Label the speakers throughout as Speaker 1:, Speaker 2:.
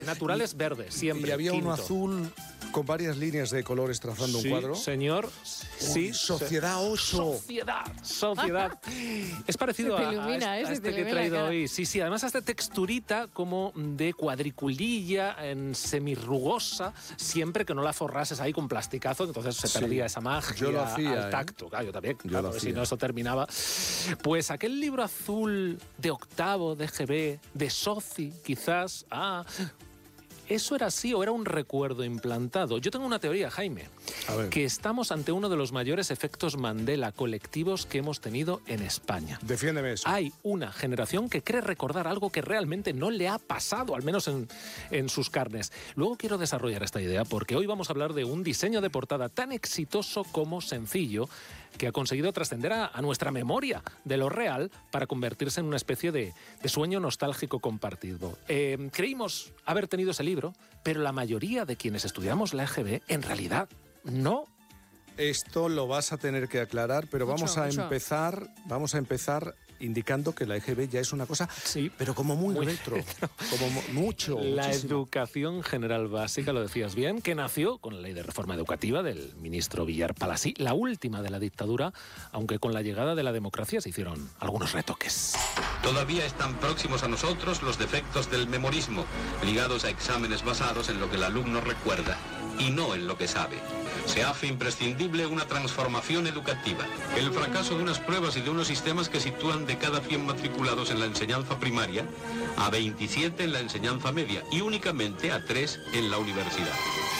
Speaker 1: Naturales verdes, siempre.
Speaker 2: Y había uno
Speaker 1: quinto.
Speaker 2: azul con varias líneas de colores trazando un cuadro.
Speaker 1: Señor. Sí,
Speaker 2: Sociedad 8.
Speaker 1: Sociedad. Es parecido a este que he traído hoy. Sí, además hasta texturita como de cuadriculilla, en semirrugosa, siempre que no la forrases ahí con plasticazo, entonces se perdía esa magia.
Speaker 2: Yo lo hacía,
Speaker 1: al tacto. Claro, yo también.
Speaker 2: Yo lo hacía.
Speaker 1: Si no, eso terminaba. Pues aquel libro azul de octavo, de GB, de Soci, quizás. ¿Eso era así o era un recuerdo implantado? Yo tengo una teoría, Jaime, que estamos ante uno de los mayores efectos Mandela colectivos que hemos tenido en España.
Speaker 2: Defiéndeme eso.
Speaker 1: Hay una generación que cree recordar algo que realmente no le ha pasado, al menos en sus carnes. Luego quiero desarrollar esta idea porque hoy vamos a hablar de un diseño de portada tan exitoso como sencillo que ha conseguido trascender a nuestra memoria de lo real para convertirse en una especie de sueño nostálgico compartido. Creímos haber tenido ese libro, pero la mayoría de quienes estudiamos la EGB en realidad no.
Speaker 2: Esto lo vas a tener que aclarar, pero vamos a empezar indicando que la EGB ya es una cosa, pero como muy retro, como mucho.
Speaker 1: La
Speaker 2: muchísimo.
Speaker 1: educación general básica, lo decías bien, que nació con la ley de reforma educativa del ministro Villar Palasí, la última de la dictadura, aunque con la llegada de la democracia se hicieron algunos retoques.
Speaker 3: Todavía están próximos a nosotros los defectos del memorismo, ligados a exámenes basados en lo que el alumno recuerda y no en lo que sabe. Se hace imprescindible una transformación educativa. El fracaso de unas pruebas y de unos sistemas que sitúan de cada 100 matriculados en la enseñanza primaria a 27 en la enseñanza media y únicamente a 3 en la universidad.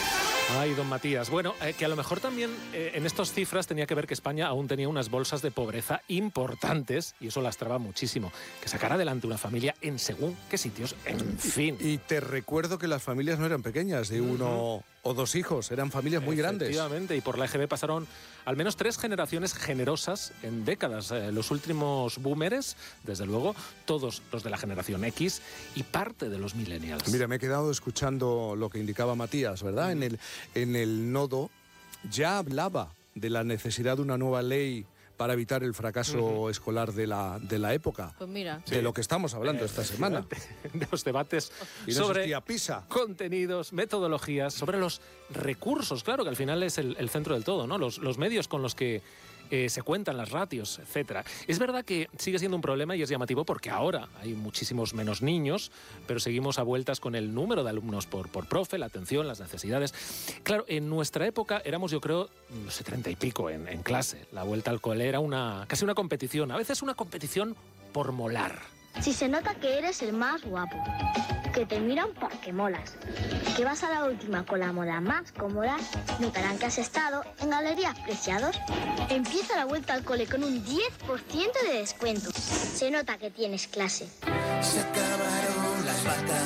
Speaker 1: Ay, don Matías. Bueno, que a lo mejor también en estas cifras tenía que ver que España aún tenía unas bolsas de pobreza importantes y eso lastraba muchísimo. Que sacar adelante una familia en según qué sitios, en fin.
Speaker 2: Y te recuerdo que las familias no eran pequeñas, de uno o dos hijos, eran familias muy grandes.
Speaker 1: Efectivamente, y por la EGB pasaron al menos 3 generaciones generosas en décadas. Los últimos boomers, desde luego, todos los de la generación X y parte de los millennials.
Speaker 2: Mira, me he quedado escuchando lo que indicaba Matías, ¿verdad? En el nodo ya hablaba de la necesidad de una nueva ley para evitar el fracaso escolar de la época.
Speaker 4: Pues mira.
Speaker 2: De lo que estamos hablando esta semana.
Speaker 1: De los debates
Speaker 2: y no
Speaker 1: sobre
Speaker 2: PISA.
Speaker 1: Contenidos, metodologías, sobre los recursos, claro, que al final es el centro del todo, ¿no? Los medios con los que se cuentan las ratios, etcétera. Es verdad que sigue siendo un problema y es llamativo porque ahora hay muchísimos menos niños, pero seguimos a vueltas con el número de alumnos por profe, la atención, las necesidades. Claro, en nuestra época éramos, yo creo, no sé, 30 y pico en clase. La vuelta al cole era casi una competición, a veces una competición por molar.
Speaker 5: Si se nota que eres el más guapo, que te miran porque molas, que vas a la última con la moda más cómoda, notarán que has estado en Galerías Preciados. Empieza la vuelta al cole con un 10% de descuento. Se nota que tienes clase.
Speaker 6: Se acabaron las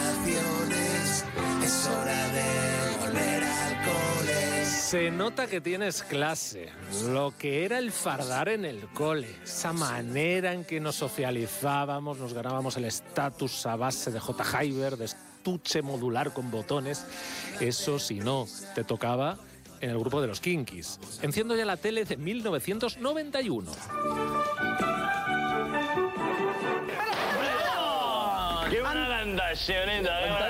Speaker 6: vacaciones, es hora de volver al cole.
Speaker 1: Se nota que tienes clase. Lo que era el fardar en el cole, esa manera en que nos socializábamos, nos ganábamos el estatus a base de J-Hyber, de estuche modular con botones, eso si no te tocaba en el grupo de los Kinkis. Enciendo ya la tele de 1991.
Speaker 7: ¡Qué buena cantacionita!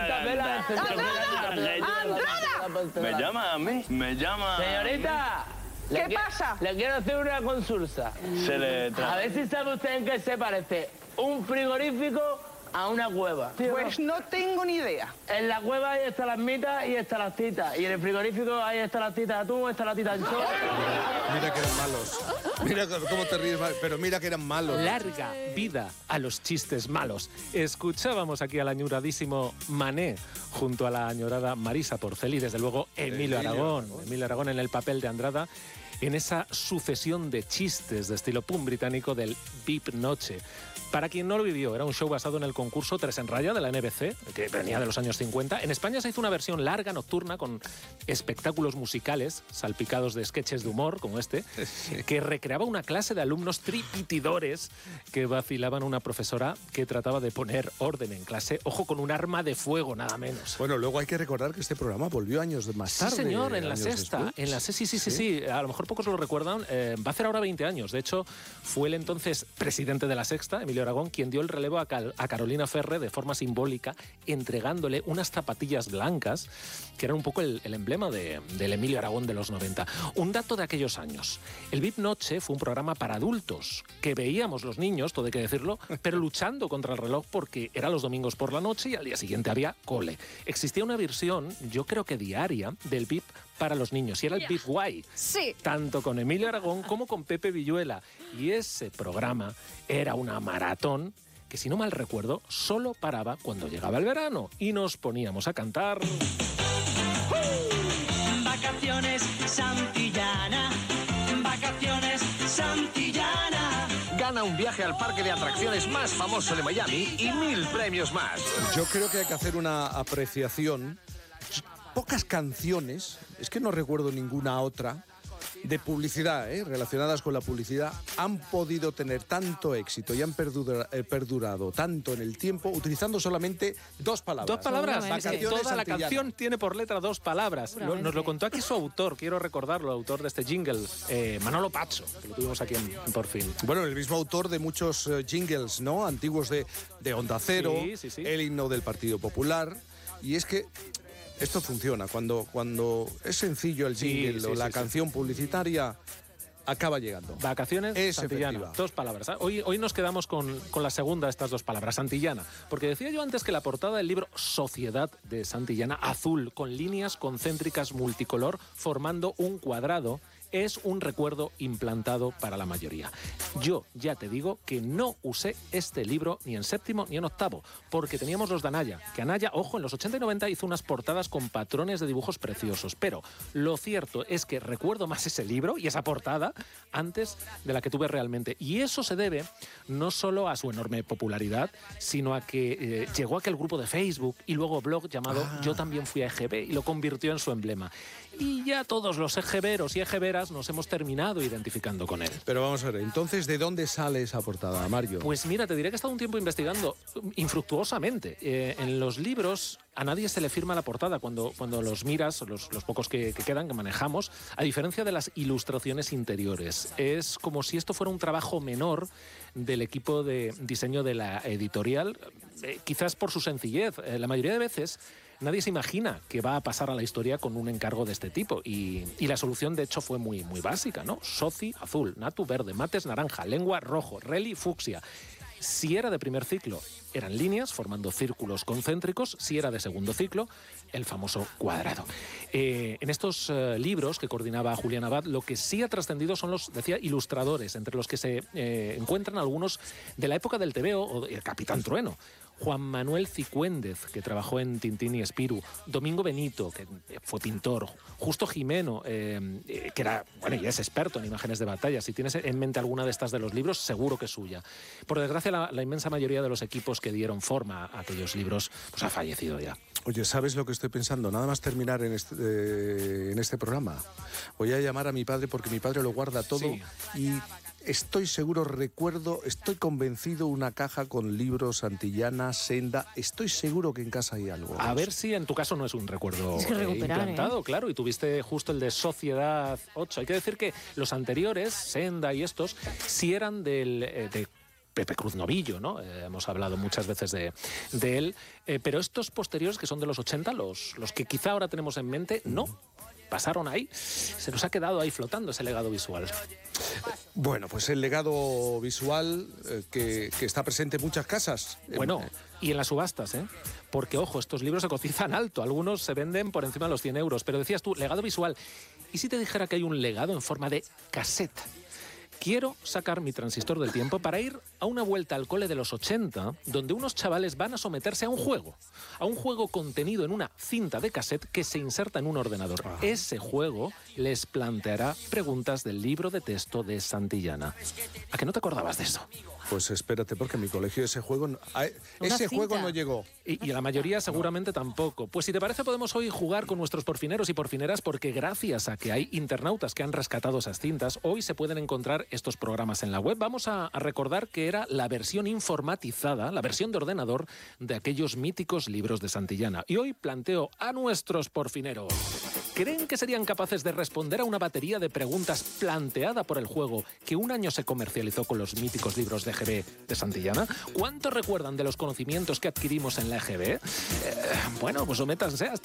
Speaker 7: ¿Me llama a mí? ¿Me llama?
Speaker 8: Señorita,
Speaker 7: ¿Qué pasa?
Speaker 8: Le quiero hacer una consulta. A ver si sabe usted en qué se parece un frigorífico a una cueva.
Speaker 9: Pues no tengo ni idea.
Speaker 8: En la cueva ahí están las mitas y están las titas. Y en el frigorífico ahí están las titas de atún, está la tita de anchoa.
Speaker 2: Mira que eran malos. Mira cómo te ríes, pero mira que eran malos.
Speaker 1: Larga vida a los chistes malos. Escuchábamos aquí al añoradísimo Mané junto a la añorada Marisa Porcel y desde luego Emilio Aragón. Emilio Aragón en el papel de Andrada en esa sucesión de chistes de estilo punk británico del VIP Noche. Para quien no lo vivió, era un show basado en el concurso Tres en Raya de la NBC, que venía de los años 50. En España se hizo una versión larga, nocturna, con espectáculos musicales, salpicados de sketches de humor, como este, que recreaba una clase de alumnos tripitidores que vacilaban a una profesora que trataba de poner orden en clase, ojo, con un arma de fuego, nada menos.
Speaker 2: Bueno, luego hay que recordar que este programa volvió años más tarde.
Speaker 1: Sí, señor, en la sexta.
Speaker 2: Después.
Speaker 1: En la sí. A lo mejor mejor pocos lo recuerdan, va a hacer ahora 20 años. De hecho, fue el entonces presidente de La Sexta, Emilio Aragón, quien dio el relevo a Carolina Ferre de forma simbólica, entregándole unas zapatillas blancas, que eran un poco el emblema del Emilio Aragón de los 90. Un dato de aquellos años. El VIP Noche fue un programa para adultos, que veíamos los niños, todo hay que decirlo, pero luchando contra el reloj porque era los domingos por la noche y al día siguiente había cole. Existía una versión, yo creo que diaria, del VIP para los niños, y era el VIP Guay.
Speaker 4: Sí.
Speaker 1: Tanto con Emilio Aragón como con Pepe Villuela. Y ese programa era una maratón que, si no mal recuerdo, solo paraba cuando llegaba el verano y nos poníamos a cantar.
Speaker 10: Vacaciones Santillana, vacaciones Santillana.
Speaker 11: Gana un viaje al parque de atracciones más famoso de Miami y 1000 premios más.
Speaker 2: Yo creo que hay que hacer una apreciación. Pocas canciones, es que no recuerdo ninguna otra, de publicidad, relacionadas con la publicidad, han podido tener tanto éxito y han perdurado tanto en el tiempo utilizando solamente 2 palabras.
Speaker 1: 2 palabras.
Speaker 2: Vacaciones
Speaker 1: Toda la
Speaker 2: Santillana.
Speaker 1: canción tiene por letra 2 palabras. Nos lo contó aquí su autor, quiero recordarlo, autor de este jingle, Manolo Pacho, que lo tuvimos aquí en Por Fin.
Speaker 2: Bueno, el mismo autor de muchos jingles, ¿no? Antiguos de Onda Cero,
Speaker 1: Sí.
Speaker 2: el himno del Partido Popular. Y es que esto funciona. Cuando es sencillo el jingle o la canción publicitaria, acaba llegando.
Speaker 1: Vacaciones
Speaker 2: Es
Speaker 1: Santillana.
Speaker 2: efectiva.
Speaker 1: 2 palabras. Hoy nos quedamos con la segunda de estas 2 palabras, Santillana. Porque decía yo antes que la portada del libro Sociedad de Santillana, azul, con líneas concéntricas multicolor, formando un cuadrado, es un recuerdo implantado para la mayoría. Yo ya te digo que no usé este libro ni en 7º ni en 8º, porque teníamos los de Anaya, que Anaya, ojo, en los 80 y 90 hizo unas portadas con patrones de dibujos preciosos, pero lo cierto es que recuerdo más ese libro y esa portada antes de la que tuve realmente. Y eso se debe no solo a su enorme popularidad, sino a que llegó aquel grupo de Facebook y luego blog llamado Yo también fui a EGB y lo convirtió en su emblema. Y ya todos los EGBeros y EGBeras nos hemos terminado identificando con él.
Speaker 2: Pero vamos a ver, entonces, ¿de dónde sale esa portada, Mario?
Speaker 1: Pues mira, te diré que he estado un tiempo investigando infructuosamente. En los libros a nadie se le firma la portada cuando los miras, los pocos que quedan, que manejamos, a diferencia de las ilustraciones interiores. Es como si esto fuera un trabajo menor del equipo de diseño de la editorial, quizás por su sencillez. La mayoría de veces nadie se imagina que va a pasar a la historia con un encargo de este tipo. Y la solución, de hecho, fue muy básica, ¿no? Soci, azul, Natu, verde, Mates, naranja, Lengua, rojo, Reli, fucsia. Si era de primer ciclo, eran líneas formando círculos concéntricos. Si era de segundo ciclo, el famoso cuadrado. En estos libros que coordinaba Julián Abad, lo que sí ha trascendido son los, decía, ilustradores, entre los que se encuentran algunos de la época del TVO o el Capitán Trueno. Juan Manuel Cicuéndez, que trabajó en Tintín y Spirou, Domingo Benito, que fue pintor, Justo Jimeno, que era, bueno, y es experto en imágenes de batalla. Si tienes en mente alguna de estas de los libros, seguro que es suya. Por desgracia, la inmensa mayoría de los equipos que dieron forma a aquellos libros pues ha fallecido ya.
Speaker 2: Oye, ¿sabes lo que estoy pensando? Nada más terminar en este programa, voy a llamar a mi padre porque mi padre lo guarda todo y estoy seguro, estoy convencido, una caja con libros, Santillana, Senda, estoy seguro que en casa hay algo.
Speaker 1: A ver si en tu caso no es un recuerdo implantado, claro, y tuviste justo el de Sociedad 8. Hay que decir que los anteriores, Senda y estos, sí eran de Pepe Cruz Novillo, ¿no? Hemos hablado muchas veces de él, pero estos posteriores, que son de los 80, los que quizá ahora tenemos en mente, no. Pasaron ahí, se nos ha quedado ahí flotando ese legado visual.
Speaker 2: Bueno, pues el legado visual que está presente en muchas casas.
Speaker 1: Bueno, y en las subastas, porque, ojo, estos libros se cotizan alto, algunos se venden por encima de los 100 euros, pero decías tú, legado visual. ¿Y si te dijera que hay un legado en forma de cassette? Quiero sacar mi transistor del tiempo para ir a una vuelta al cole de los 80, donde unos chavales van a someterse a un juego contenido en una cinta de cassette que se inserta en un ordenador. Ese juego les planteará preguntas del libro de texto de Santillana. ¿A que no te acordabas de eso?
Speaker 2: Pues espérate, porque en mi colegio ese juego no llegó.
Speaker 1: Y a la mayoría seguramente tampoco. Pues si te parece, podemos hoy jugar con nuestros porfineros y porfineras, porque gracias a que hay internautas que han rescatado esas cintas, hoy se pueden encontrar estos programas en la web. Vamos a recordar que era la versión informatizada, la versión de ordenador de aquellos míticos libros de Santillana. Y hoy planteo a nuestros porfineros. ¿Creen que serían capaces de responder a una batería de preguntas planteada por el juego que un año se comercializó con los míticos libros de EGB de Santillana? ¿Cuánto recuerdan de los conocimientos que adquirimos en la EGB? Bueno, pues sométanse a esta